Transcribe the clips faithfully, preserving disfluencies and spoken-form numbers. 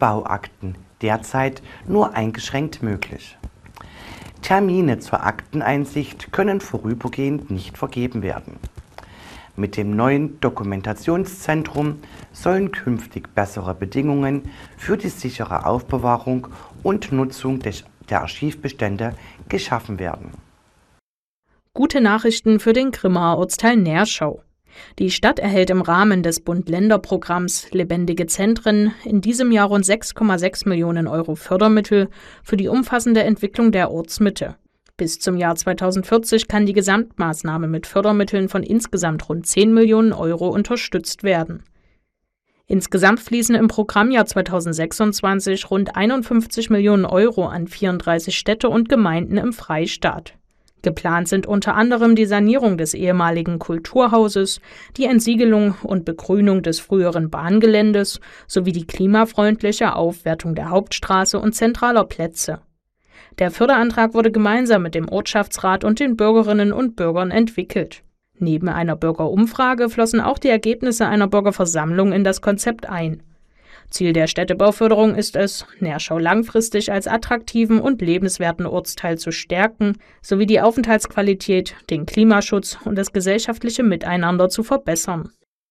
Bauakten derzeit nur eingeschränkt möglich. Termine zur Akteneinsicht können vorübergehend nicht vergeben werden. Mit dem neuen Dokumentationszentrum sollen künftig bessere Bedingungen für die sichere Aufbewahrung und Nutzung der Archivbestände geschaffen werden. Gute Nachrichten für den Grimmaer Ortsteil Nerschau. Die Stadt erhält im Rahmen des Bund-Länder-Programms Lebendige Zentren in diesem Jahr rund sechs Komma sechs Millionen Euro Fördermittel für die umfassende Entwicklung der Ortsmitte. Bis zum Jahr zweitausendvierzig kann die Gesamtmaßnahme mit Fördermitteln von insgesamt rund zehn Millionen Euro unterstützt werden. Insgesamt fließen im Programmjahr zweitausendsechsundzwanzig rund einundfünfzig Millionen Euro an vierunddreißig Städte und Gemeinden im Freistaat. Geplant sind unter anderem die Sanierung des ehemaligen Kulturhauses, die Entsiegelung und Begrünung des früheren Bahngeländes sowie die klimafreundliche Aufwertung der Hauptstraße und zentraler Plätze. Der Förderantrag wurde gemeinsam mit dem Ortschaftsrat und den Bürgerinnen und Bürgern entwickelt. Neben einer Bürgerumfrage flossen auch die Ergebnisse einer Bürgerversammlung in das Konzept ein. Ziel der Städtebauförderung ist es, Nerschau langfristig als attraktiven und lebenswerten Ortsteil zu stärken, sowie die Aufenthaltsqualität, den Klimaschutz und das gesellschaftliche Miteinander zu verbessern.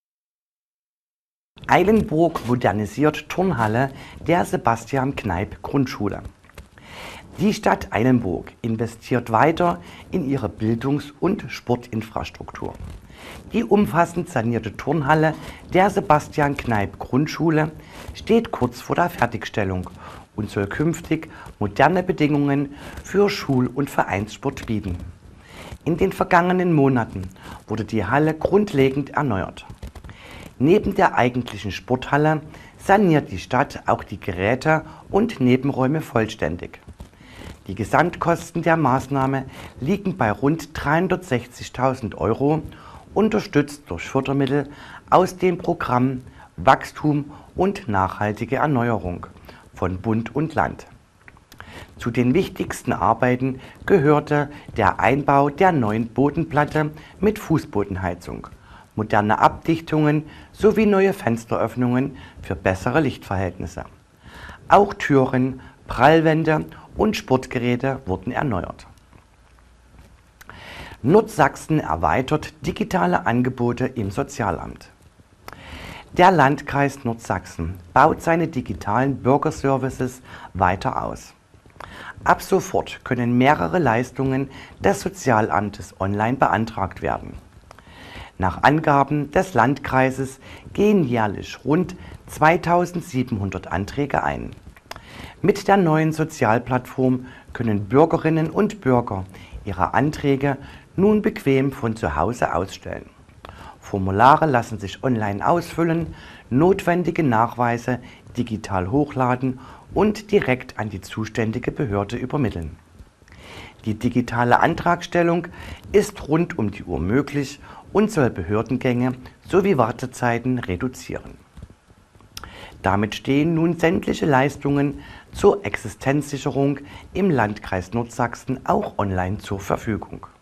Eilenburg modernisiert Turnhalle der Sebastian-Kneipp-Grundschule. Die Stadt Eilenburg investiert weiter in ihre Bildungs- und Sportinfrastruktur. Die umfassend sanierte Turnhalle der Sebastian-Kneipp-Grundschule steht kurz vor der Fertigstellung und soll künftig moderne Bedingungen für Schul- und Vereinssport bieten. In den vergangenen Monaten wurde die Halle grundlegend erneuert. Neben der eigentlichen Sporthalle saniert die Stadt auch die Geräte und Nebenräume vollständig. Die Gesamtkosten der Maßnahme liegen bei rund dreihundertsechzigtausend Euro, unterstützt durch Fördermittel aus dem Programm Wachstum und nachhaltige Erneuerung von Bund und Land. Zu den wichtigsten Arbeiten gehörte der Einbau der neuen Bodenplatte mit Fußbodenheizung, moderne Abdichtungen sowie neue Fensteröffnungen für bessere Lichtverhältnisse. Auch Türen, Prallwände und Sportgeräte wurden erneuert. Nordsachsen erweitert digitale Angebote im Sozialamt. Der Landkreis Nordsachsen baut seine digitalen Bürgerservices weiter aus. Ab sofort können mehrere Leistungen des Sozialamtes online beantragt werden. Nach Angaben des Landkreises gehen jährlich rund zweitausendsiebenhundert Anträge ein. Mit der neuen Sozialplattform können Bürgerinnen und Bürger ihre Anträge nun bequem von zu Hause ausstellen. Formulare lassen sich online ausfüllen, notwendige Nachweise digital hochladen und direkt an die zuständige Behörde übermitteln. Die digitale Antragstellung ist rund um die Uhr möglich und soll Behördengänge sowie Wartezeiten reduzieren. Damit stehen nun sämtliche Leistungen zur Existenzsicherung im Landkreis Nordsachsen auch online zur Verfügung.